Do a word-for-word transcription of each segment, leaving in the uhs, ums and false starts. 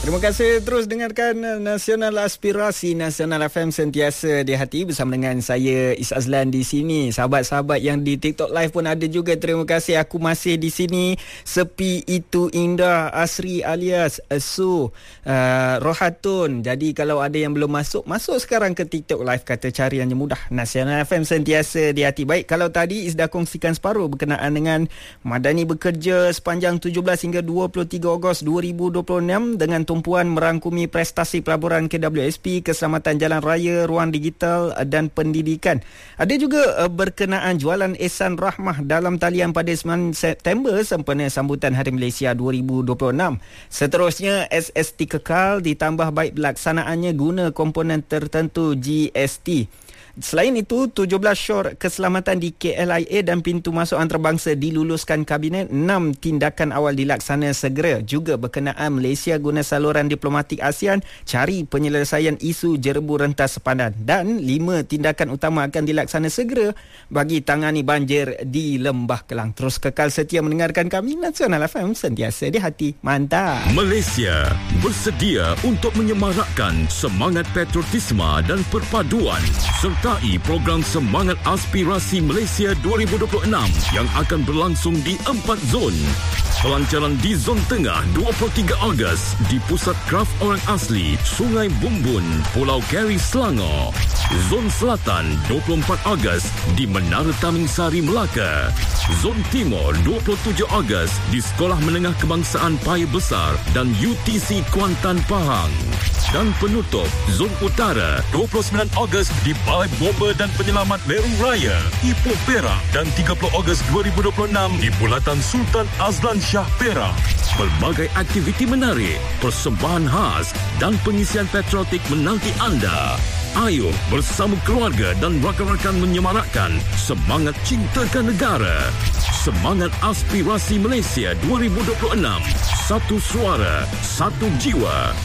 Terima kasih terus dengarkan Nasional Aspirasi Nasional F M sentiasa di hati bersama dengan saya Is Azlan di sini. Sahabat-sahabat yang di TikTok Live pun ada juga. Terima kasih, aku masih di sini. Sepi itu indah, Asri alias Su, uh, Rohatun. Jadi kalau ada yang belum masuk, masuk sekarang ke TikTok Live, kata cariannya mudah. Nasional F M sentiasa di hati. Baik, kalau tadi Is dah kongsikan separuh berkenaan dengan Madani bekerja sepanjang tujuh belas hingga dua puluh tiga Ogos dua ribu dua puluh enam dengan tumpuan merangkumi prestasi pelaburan K W S P, keselamatan jalan raya, ruang digital dan pendidikan. Ada juga uh, berkenaan jualan Ehsan Rahmah dalam talian pada sembilan September sempena sambutan Hari Malaysia dua ribu dua puluh enam. Seterusnya, S S T kekal ditambah baik pelaksanaannya guna komponen tertentu G S T. Selain itu, tujuh belas syur keselamatan di K L I A dan pintu masuk antarabangsa diluluskan Kabinet. Enam tindakan awal dilaksana segera. Juga berkenaan Malaysia guna saluran diplomatik ASEAN cari penyelesaian isu jerebu rentas sepadan. Dan lima tindakan utama akan dilaksana segera bagi tangani banjir di Lembah Kelang. Terus kekal setia mendengarkan kami. Nasional F M sentiasa di hati. Mantap. Malaysia bersedia untuk menyemarakkan semangat patriotisme dan perpaduan serta program Semangat Aspirasi Malaysia dua ribu dua puluh enam yang akan berlangsung di empat zon. Pelancaran di Zon Tengah dua puluh tiga Ogos di Pusat Kraf Orang Asli, Sungai Bumbun, Pulau Keri, Selangor. Zon Selatan dua puluh empat Ogos di Menara Taming Sari, Melaka. Zon Timur dua puluh tujuh Ogos di Sekolah Menengah Kebangsaan Paya Besar dan U T C Kuantan, Pahang. Dan penutup Zon Utara dua puluh sembilan Ogos di Balai Bomba dan Penyelamat Lerung Raya, Ipoh, Perak, dan tiga puluh Ogos dua ribu dua puluh enam di Bulatan Sultan Azlan Shah, Perak. Berbagai aktiviti menarik, persembahan khas dan pengisian patriotik menanti anda. Ayo bersama keluarga dan rakan-rakan menyemarakkan semangat cintakan negara. Semangat Aspirasi Malaysia dua ribu dua puluh enam. Satu suara, satu jiwa.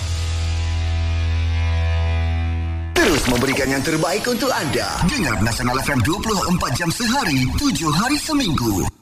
Terus memberikan yang terbaik untuk anda. Dengar Nasional F M dua puluh empat jam sehari, tujuh hari seminggu.